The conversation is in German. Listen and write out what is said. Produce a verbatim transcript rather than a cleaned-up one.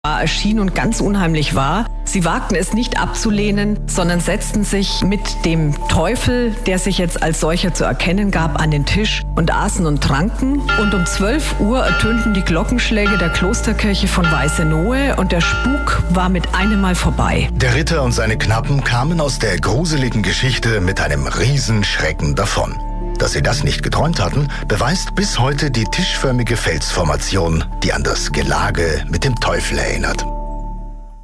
erschien und ganz unheimlich war. Sie wagten es nicht abzulehnen, sondern setzten sich mit dem Teufel, der sich jetzt als solcher zu erkennen gab, an den Tisch und aßen und tranken. Und um zwölf Uhr ertönten die Glockenschläge der Klosterkirche von Weißenohe und der Spuk war mit einem Mal vorbei. Der Ritter und seine Knappen kamen aus der gruseligen Geschichte mit einem Riesenschrecken davon. Dass sie das nicht geträumt hatten, beweist bis heute die tischförmige Felsformation, die an das Gelage mit dem Teufel erinnert.